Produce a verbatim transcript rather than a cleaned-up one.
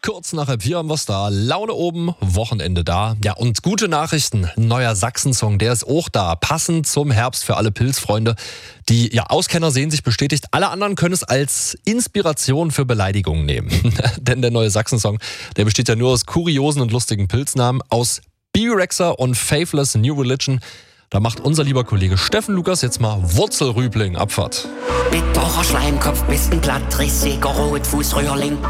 Kurz nach halb vier haben wir's da. Laune oben, Wochenende da. Ja, und gute Nachrichten. Ein neuer Sachsen-Song, der ist auch da. Passend zum Herbst für alle Pilzfreunde. Die ja, Auskenner sehen sich bestätigt. Alle anderen können es als Inspiration für Beleidigungen nehmen. Denn der neue Sachsen-Song, der besteht ja nur aus kuriosen und lustigen Pilznamen. Aus B-Rexer und Faithless New Religion. Da macht unser lieber Kollege Steffen Lukas jetzt mal Wurzelrübling Abfahrt. Bitterer Schleimkopf, bist ein Plattrissiger Rotfußröhrling.